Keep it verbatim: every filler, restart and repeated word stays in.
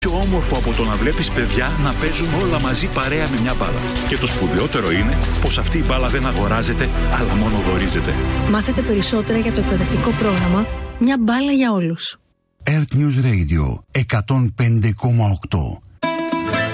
πιο όμορφο από το να βλέπεις παιδιά να παίζουν όλα μαζί παρέα με μια μπάλα. Και το σπουδαιότερο είναι πως αυτή η μπάλα δεν αγοράζεται, αλλά μόνο δωρίζεται. Μάθετε περισσότερα για το εκπαιδευτικό πρόγραμμα «Μια μπάλα για όλους». Earth News Radio εκατόν πέντε κόμμα οκτώ.